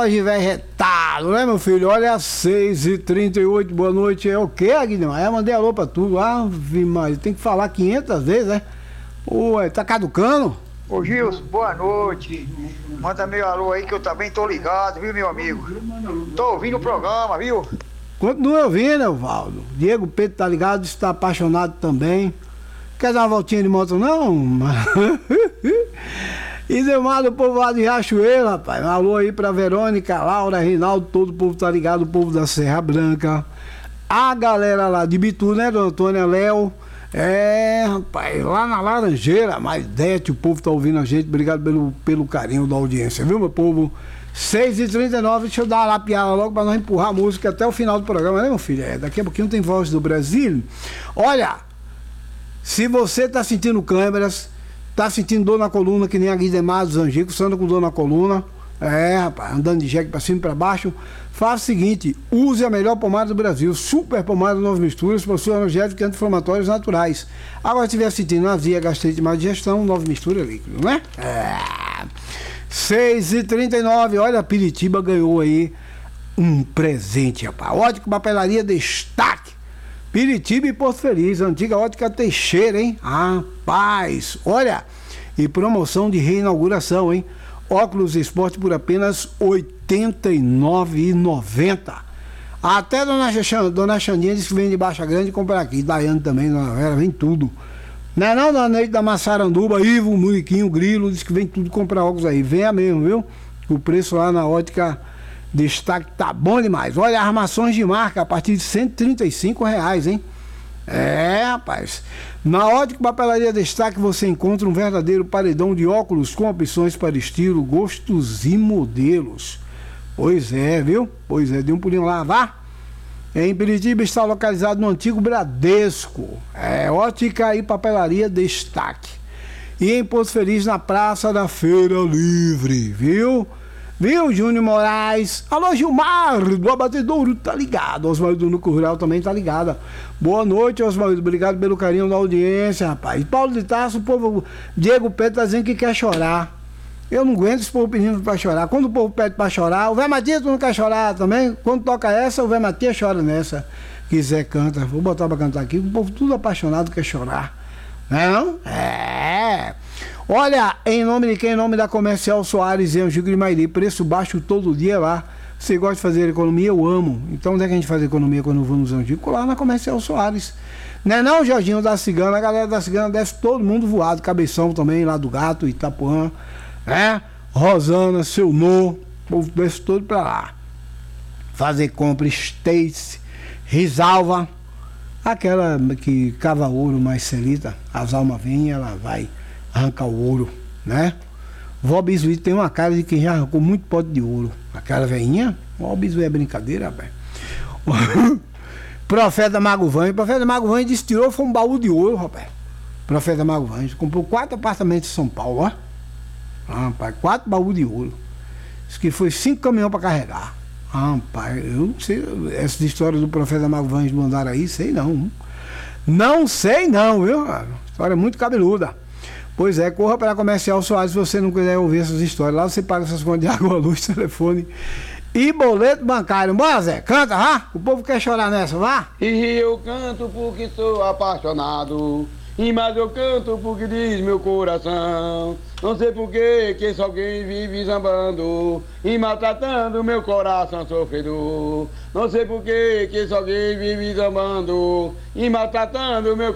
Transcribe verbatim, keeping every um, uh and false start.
de velho retado, né, meu filho? Olha, às seis e trinta e oito, boa noite. É o quê, Aguinaldo? É, mandei alô pra tu. Ah, mas tem que falar quinhentas vezes, né? Ué, tá caducando? Ô Gilson, boa noite. Manda meu alô aí que eu também tô ligado, viu, meu amigo? Tô ouvindo o programa, viu? Continua ouvindo, Evaldo. Diego Pedro tá ligado, está apaixonado também. Quer dar uma voltinha de moto, não? E demais do povo lá de Riachuelo, rapaz. Um alô aí pra Verônica, Laura, Reinaldo, todo o povo tá ligado, o povo da Serra Branca. A galera lá de Bitu, né, dona Antônia, Léo. É, rapaz, lá na Laranjeira, mas Dete, o povo tá ouvindo a gente. Obrigado pelo, pelo carinho da audiência, viu, meu povo? seis e trinta e nove, deixa eu dar uma lapiada logo pra nós empurrar a música até o final do programa, né, meu filho? É, daqui a pouquinho tem Voz do Brasil. Olha, se você tá sentindo câimbras, tá sentindo dor na coluna, que nem a Guidemar dos Angicos, você anda com dor na coluna, é, rapaz, andando de jegue pra cima e pra baixo, faça o seguinte, use a melhor pomada do Brasil, Super Pomada Nove Misturas, possui analgésicos e anti-inflamatórios naturais. Agora, se estiver sentindo azia, gastrite e má digestão, Nove Mistura líquido, né? É. seis e trinta e nove, olha, a Piritiba ganhou aí um presente, rapaz. Ótica Papelaria Destaque. Piritiba e Porto Feliz, antiga Ótica Teixeira, hein? Rapaz, olha, e promoção de reinauguração, hein? Óculos Esporte por apenas oitenta e nove reais e noventa centavos. Até Dona, Xan, Dona Xandinha disse que vem de Baixa Grande e compra aqui. Daiane também, Dona Vera, vem tudo. Não é não, Dona Neide da Massaranduba, Ivo, Muriquinho, Grilo, diz que vem tudo comprar óculos aí. Venha mesmo, viu? O preço lá na Ótica Destaque tá bom demais. Olha, armações de marca a partir de cento e trinta e cinco reais, hein? É, rapaz. Na Ótica Papelaria Destaque você encontra um verdadeiro paredão de óculos com opções para estilo, gostos e modelos. Pois é, viu? Pois é, dê um pulinho lá, vá. Em Piritiba está localizado no antigo Bradesco. É, Ótica e Papelaria Destaque. E em Porto Feliz, na Praça da Feira Livre, viu? Viu, Júnior Moraes? Alô, Gilmar, do Abatedouro, tá ligado. Osvaldo no Rural também tá ligado. Boa noite, Osvaldo. Obrigado pelo carinho da audiência, rapaz. Paulo de Tarso, o povo. Diego Pedro tá dizendo que quer chorar. Eu não aguento esse povo pedindo pra chorar. Quando o povo pede pra chorar, o Vé Matias, tu não quer chorar também? Quando toca essa, o Vé Matias chora nessa. Quiser canta. Vou botar pra cantar aqui. O povo tudo apaixonado quer chorar. Não é não? É. Olha, em nome de quem? Em nome da Comercial Soares e Angico de Mairi, preço baixo todo dia lá. Você gosta de fazer economia? Eu amo. Então onde é que a gente faz economia quando vamos nos Angico? Lá na Comercial Soares. Não é não, Jorginho da Cigana? A galera da Cigana desce todo mundo voado. Cabeção também, lá do Gato, Itapuã, né? Rosana, Seu No, o povo desce todo pra lá. Fazer compra, Stacy, Risalva, aquela que cava ouro mais celita, as almas vêm, ela vai arrancar o ouro, né? Vó Bisuí tem uma cara de quem já arrancou muito pote de ouro. Aquela veinha, vó Bisuí é brincadeira, rapaz. Profeta Mago Vães, Profeta Mago Vães destirou, foi um baú de ouro, rapaz. Profeta Mago Vães comprou quatro apartamentos em São Paulo, ó. Ah, rapaz, quatro baús de ouro. Isso que foi cinco caminhões para carregar. Ah, rapaz, eu não sei, essa história do Profeta Mago Vães do Andaraí, sei não. Não sei não, viu? História muito cabeluda. Pois é, corra para a Comercial Soares se você não quiser ouvir essas histórias. Lá você paga essas contas de água, luz, telefone e boleto bancário. Bora, Zé, canta, vá. O povo quer chorar nessa, vá. E eu canto porque sou apaixonado, e mas eu canto porque diz meu coração. Não sei por que que só alguém vive zambando e maltratando meu coração sofredor. Não sei por que que só alguém vive zambando e maltratando meu